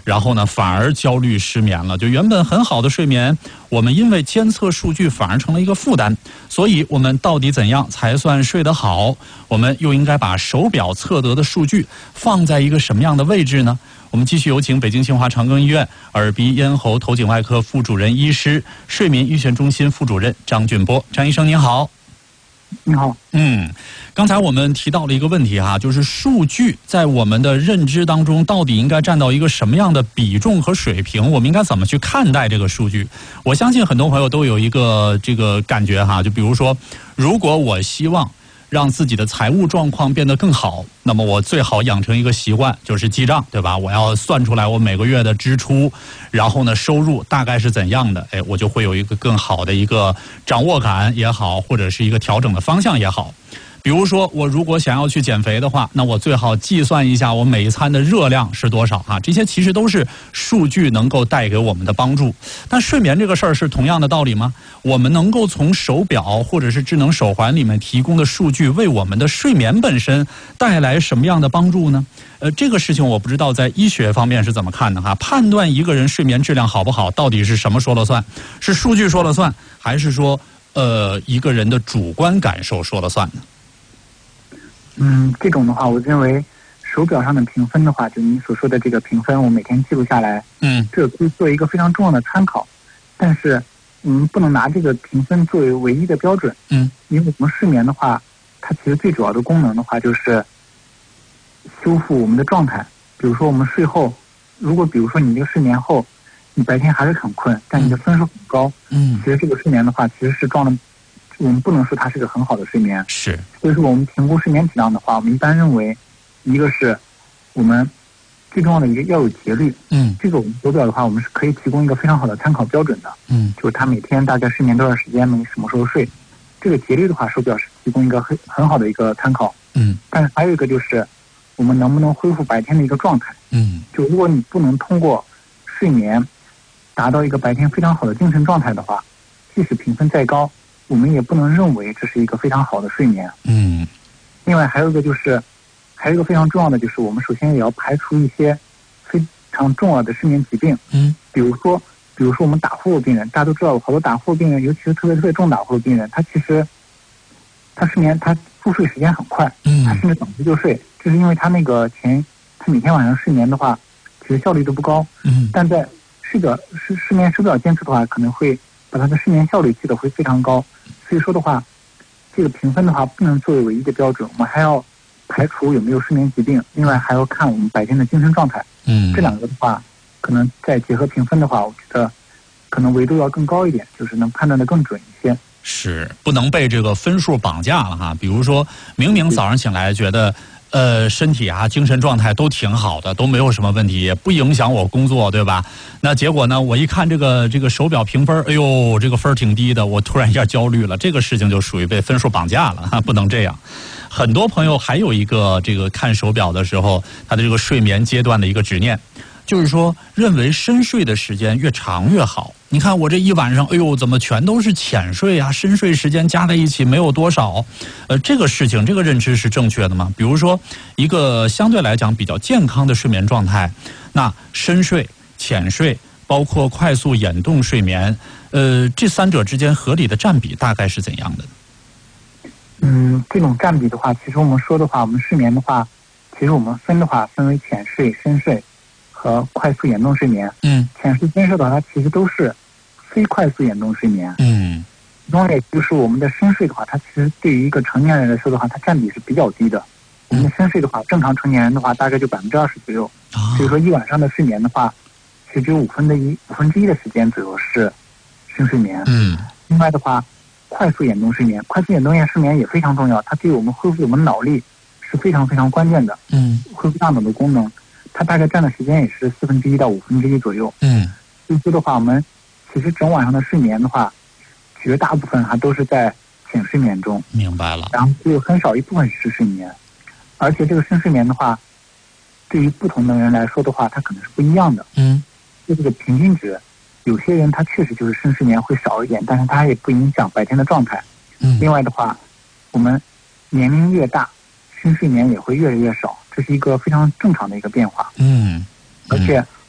然后呢反而焦虑失眠了。就原本很好的睡眠，我们因为监测数据反而成了一个负担。所以我们到底怎样才算睡得好？我们又应该把手表测得的数据放在一个什么样的位置呢？我们继续有请北京新华长庚医院耳鼻咽喉头颈外科副主任医师、睡眠医学中心副主任张俊波。张医生您好。 你好。 刚才我们提到了一个问题哈，就是数据在我们的认知当中到底应该占到一个什么样的比重和水平？我们应该怎么去看待这个数据？我相信很多朋友都有一个这个感觉哈，就比如说，如果我希望让自己的财务状况变得更好，那么我最好养成一个习惯，就是记账，对吧？我要算出来我每个月的支出，然后呢收入大概是怎样的，我就会有一个更好的一个掌握感也好，或者是一个调整的方向也好。比如说我如果想要去减肥的话，那我最好计算一下我每一餐的热量是多少啊，这些其实都是数据能够带给我们的帮助。但睡眠这个事儿是同样的道理吗？我们能够从手表或者是智能手环里面提供的数据为我们的睡眠本身带来什么样的帮助呢？这个事情我不知道在医学方面是怎么看的哈。判断一个人睡眠质量好不好，到底是什么说了算？是数据说了算，还是说一个人的主观感受说了算呢？ 这种的话，我认为手表上的评分的话，就你所说的这个评分，我每天记录下来，这可以做一个非常重要的参考。但是，不能拿这个评分作为唯一的标准。因为我们睡眠的话，它其实最主要的功能的话，就是修复我们的状态。比如说我们睡后，如果比如说你这个睡眠后，你白天还是很困，但你的分数很高，其实这个睡眠的话，其实是我们不能说它是个很好的睡眠。 是， 所以说我们评估睡眠质量的话，我们一般认为，一个是我们最重要的一个要有节律。这个我们手表的话，我们是可以提供一个非常好的参考标准的。就是它每天大概睡眠多长时间，你什么时候睡，这个节律的话，手表是提供一个很好的一个参考。但是还有一个就是我们能不能恢复白天的一个状态。就如果你不能通过睡眠达到一个白天非常好的精神状态的话，即使评分再高，我们也不能认为这是一个非常好的睡眠。另外还有一个非常重要的，就是我们首先也要排除一些非常重要的睡眠疾病。比如说我们打呼噜病人，大家都知道，好多打呼噜病人，尤其是特别重打呼噜病人，他其实他睡眠他入睡时间很快，他甚至等级就睡，就是因为他他每天晚上睡眠的话，其实效率都不高。但在睡眠手表监测的话，可能会把他的睡眠效率记得会非常高。所以说的话，这个评分的话不能作为唯一的标准，我们还要排除有没有睡眠疾病，另外还要看我们白天的精神状态。这两个的话，可能再结合评分的话，我觉得可能维度要更高一点，就是能判断得更准一些。 是，不能被这个分数绑架了哈。比如说明明早上醒来觉得身体啊精神状态都挺好的，都没有什么问题，也不影响我工作，对吧？那结果呢，我一看这个手表评分，哎呦，这个分挺低的，我突然一下焦虑了，这个事情就属于被分数绑架了哈，不能这样。很多朋友还有一个这个看手表的时候，他的这个睡眠阶段的一个执念，就是说认为深睡的时间越长越好。你看我这一晚上，哎呦，怎么全都是浅睡啊？深睡时间加在一起没有多少。这个事情，这个认知是正确的吗？比如说一个相对来讲比较健康的睡眠状态，那深睡、浅睡，包括快速眼动睡眠，这三者之间合理的占比大概是怎样的？ 这种占比的话，其实我们说的话，我们睡眠的话，其实我们分为浅睡、深睡和快速眼动睡眠。浅睡、深睡的话，它其实都是非快速眼动睡眠。其中也就是我们的深睡的话，它其实对于一个成年人来说的话，它占比是比较低的。我们的深睡的话，正常成年人的话，大概就20%左右。所以说一晚上的睡眠的话，其实只有1/5的时间左右是深睡眠。另外的话，快速眼动睡眠睡眠也非常重要，它对我们恢复我们脑力是非常非常关键的。恢复大脑的功能，它大概占的时间也是1/4到1/5左右。所以说的话，我们其实整晚上的睡眠的话，绝大部分还都是在浅睡眠中。 明白了。 然后只有很少一部分是深睡眠，而且这个深睡眠的话，对于不同的人来说的话，它可能是不一样的。就这个平均值，有些人他确实就是深睡眠会少一点，但是他也不影响白天的状态。另外的话，我们年龄越大，深睡眠也会越来越少，这是一个非常正常的一个变化。而且